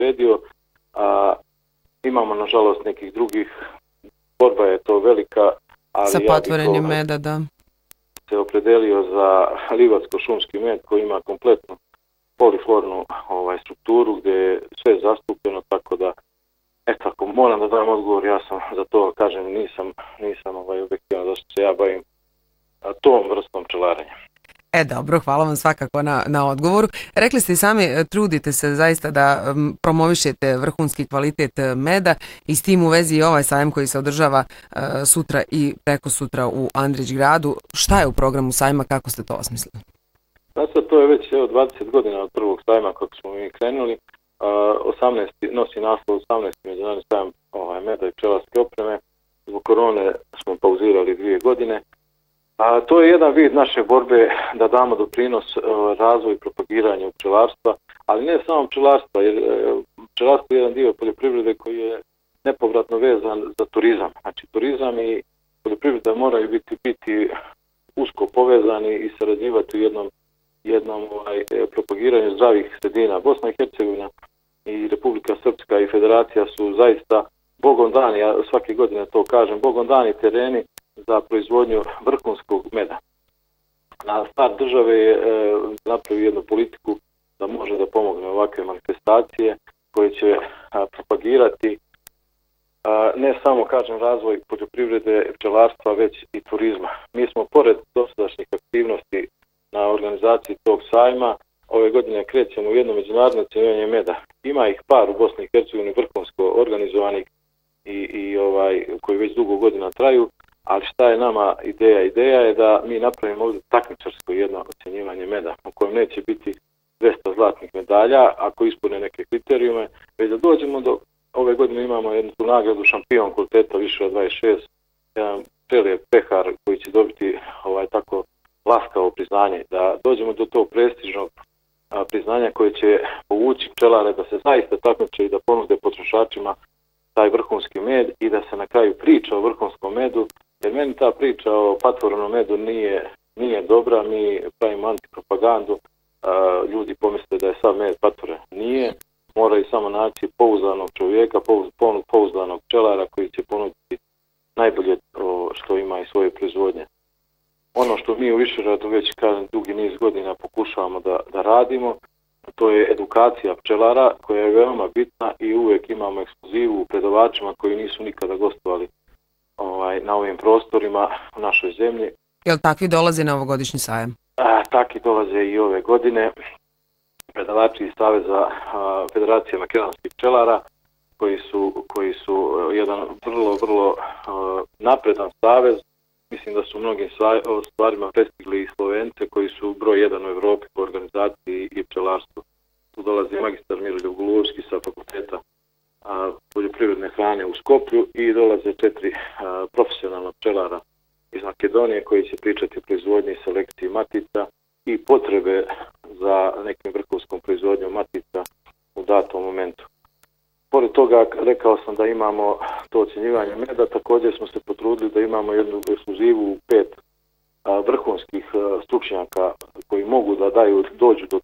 sredio, a imamo nažalost nekih drugih, borba je to velika, ali sa patvorenjem meda, da. Se opredelio za livatsko-šumski med koji ima kompletnu poliflornu strukturu gdje je sve zastupljeno, tako da eto, ako moram da dam odgovor, ja sam za to, kažem, nisam objektivan da se ja bavim tom vrstom pčelarenja. Dobro, hvala vam svakako na odgovoru. Rekli ste i sami, trudite se zaista da promovišete vrhunski kvalitet meda i s tim u vezi i ovaj sajam koji se održava sutra i preko sutra u Andrićgradu. Šta je u programu sajma, kako ste to osmislili? Znači, to je već 20 godina od prvog sajma kako smo mi krenuli. 18. nosi naslov 18. međunarodni sajam meda i pčelarske opreme. Zbog korone smo pauzirali 2 godine. To je jedan vid naše borbe da damo doprinos razvoju i propagiranju pčelarstva, ali ne samo pčelarstva, jer pčelarstvo je jedan dio poljoprivrede koji je nepovratno vezan za turizam. Znači, turizam i poljoprivreda moraju biti usko povezani i sarađivati u jednom propagiranju zdravih sredina. Bosna i Hercegovina i Republika Srpska i Federacija su zaista bogom dani, ja svake godine to kažem, bogom dani tereni za proizvodnju vrhunskog meda. Na start države je napravio jednu politiku da može da pomogne ovakve manifestacije koje će propagirati ne samo, kažem, razvoj poljoprivrede, pčelarstva, već i turizma. Mi smo pored dosadašnjih aktivnosti na organizaciji tog sajma, ove godine krećemo u jedno međunarodno ocjenjivanje meda. Ima ih par u Bosni i Hercegovini vrhunsko organizovanih i koji već dugo godina traju. Ali šta je nama ideja? Ideja je da mi napravimo ovdje takmičarsko jedno ocjenjivanje meda u kojem neće biti 200 zlatnih medalja ako ispune neke kriterijume, već da dođemo do ove godine imamo jednu nagradu šampion kvaliteta više od 26, jedan prelijep pehar koji će dobiti tako laskavo priznanje, da dođemo do tog prestižnog priznanja koje će povući pčelare da se zaista takmiče i da ponude potrošačima taj vrhunski med i da se na kraju priča o vrhunskom medu, jer meni ta priča o patvorenom medu nije dobra, mi pravimo antipropagandu, ljudi pomisle da je sav med patvoren. Nije, moraju samo naći pouzdanog čovjeka, pouzdanog pčelara koji će ponuditi najbolje što ima i svoje proizvodnje. Ono što mi u Višegradu već, kažem, dugi niz godina pokušavamo da radimo, to je edukacija pčelara koja je veoma bitna i uvijek imamo ekskluzivu u predavačima koji nisu nikada gostovali na ovim prostorima u našoj zemlji. Jel takvi dolaze na ovogodišnji sajam? Takvi dolaze i ove godine. Predavači iz Saveza Federacije makedonskih pčelara koji su jedan vrlo napredan savez. Mislim da su mnogim stvarima prestigli i Slovence koji su broj 1 u Evropi po organizaciji i pčelarstvu. Tu dolazi magistar Miroljub Gulovski sa fakulteta poljoprivredne hrane u Skoplju i dolaze 4 profesionalna pčelara iz Makedonije koji će pričati o proizvodnji i selekciji matica i potrebe za nekim vrhunskom proizvodnjom matica u datom momentu. Pored toga, rekao sam da imamo to ocjenjivanje meda, također smo se potrudili da imamo jednu ekskluzivu 5 vrhunskih stručnjaka koji mogu da dođu do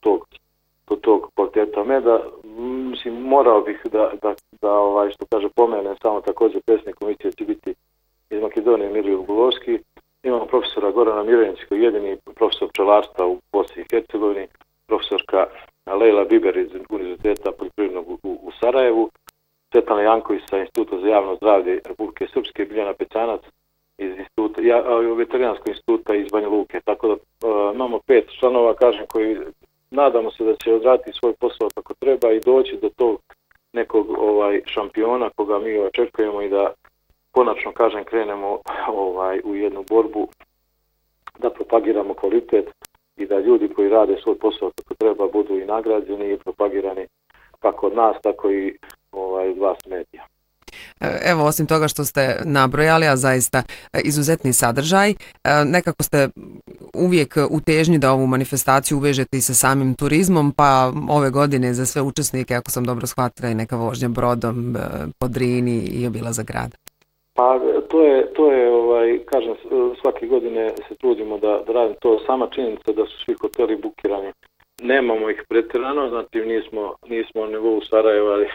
tog kvaliteta meda. Mislim, morao bih da što kaže pomenem samo također predsjednik komisije će biti iz Makedonije Miroljub Gulovski. Imamo profesora Gorana Mirjanića koji je jedini profesor pčelarstva u Bosni i Hercegovini, profesorka Lejla Biber iz Univerziteta poljoprivrednog u Sarajevu, Svetlana Janković sa Instituta za javno zdravlje Republike Srpske, Biljana Pecanac iz Veterinarskog instituta iz Banja Luke. Tako da imamo 5 članova, kažem, koji nadamo se da će odraditi svoj posao kako treba i doći do tog nekog šampiona koga mi očekujemo i da konačno, kažem, krenemo u jednu borbu da propagiramo kvalitet i da ljudi koji rade svoj posao kako treba budu i nagrađeni i propagirani kako od nas, tako i od vas medija. Evo, osim toga što ste nabrojali, a zaista izuzetni sadržaj, nekako ste uvijek u težnji da ovu manifestaciju uvežete i sa samim turizmom, pa ove godine za sve učesnike, ako sam dobro shvatila, i neka vožnja brodom po Drini i obilazak grada. Pa to je, kažem, svake godine se trudimo da radimo to. Sama činjenica da su svi hoteli bukirani. Nemamo ih pretjerano, znači nismo na nivou Sarajeva, ali